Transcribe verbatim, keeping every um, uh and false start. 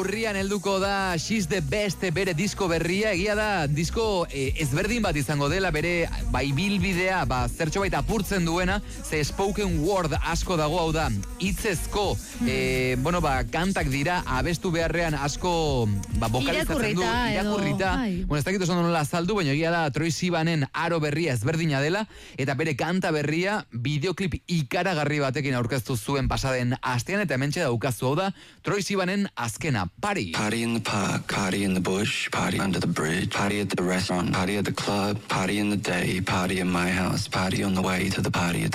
urrian helduko da She's the Best bere disko berria, egia da disko eh, ezberdin bat izango dela, bere bai bilbidea, ba, zertxo baita apurtzen duena, ze spoken word asko dago, hau da, hitzezko, mm. eh, bueno, ba, kantak dira, abestu beharrean asko, ba, bokalizatzen du, irakurrita, bueno, ez dakit oso nola azaldu, baina egia da Troye Sivanen aro berria ezberdina dela, eta bere kanta berria, videoklip ikaragarri batekin aurkeztu zuen pasaden astean, eta hementxe daukazu, hau da, Troye Sivanen azkena, Party. Party in the park, party in the bush, party under the bridge, party at the restaurant, party at the club, party in the day, party in my house, party on the way to the party at